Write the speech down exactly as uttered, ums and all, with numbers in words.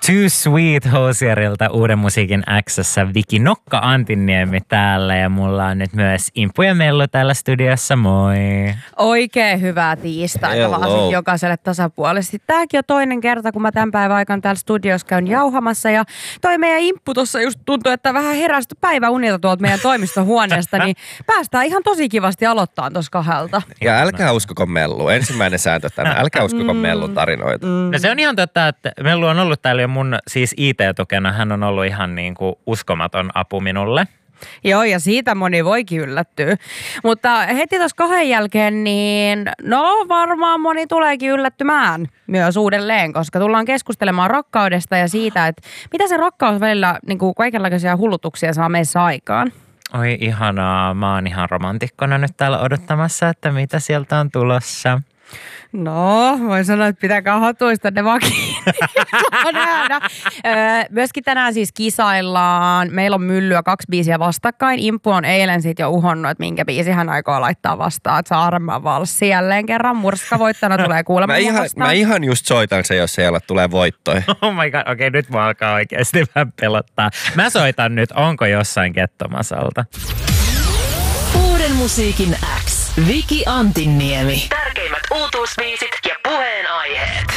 Too Sweet Hosierilta Uuden musiikin X:ssä Viki Nokka Antinniemi täällä ja mulla on nyt myös Impu ja Mellu täällä studiossa, moi. Oikein hyvää tiistaita vaan sit jokaiselle tasapuolisesti. Tääkin on toinen kerta, kun mä tämän päivän aikana täällä studiossa käyn jauhamassa ja toi meidän Impu tuossa just tuntuu, että vähän herästy päiväunilta tuolta meidän toimistohuoneesta, niin päästään ihan tosi kivasti aloittaa tuossa kahdelta. Ja älkää uskoko Mellu. Ensimmäinen sääntö tänään. Älkää uskoko Mellun tarinoita. Mm. No se on ihan totta, että Mellu on ollut täällä jo mun siis I T-tukena. Hän on ollut ihan niin kuin uskomaton apu minulle. Joo, ja siitä moni voikin yllättyä. Mutta heti tuossa kahden jälkeen, niin no varmaan moni tuleekin yllättymään myös uudelleen, koska tullaan keskustelemaan rakkaudesta ja siitä, että mitä se rakkaus välillä niin kuin kaikenlaisia hullutuksia saa meissä aikaan. Oi ihanaa, mä oon ihan romantikkona nyt täällä odottamassa, että mitä sieltä on tulossa. No, voin sanoa, että pitäkää hatuista ne vakiin. Myöskin tänään siis kisaillaan. Meillä on Myllyä kaksi biisiä vastakkain. Impu on eilen siitä jo uhonnut, että minkä biisi hän aikoo laittaa vastaan. Että Saarmaan valssi jälleen kerran. Murska voittana tulee kuulemaan. Mä ihan, mä ihan just soitan se, jos siellä tulee voittoja. Oh my god, okei okay, nyt mä alkaa oikeasti vähän pelottaa. Mä soitan nyt, onko jossain Kettomasalta. Uuden musiikin X. Viki Antinniemi. Tärkeimmät uutuusbiisit ja puheenaiheet.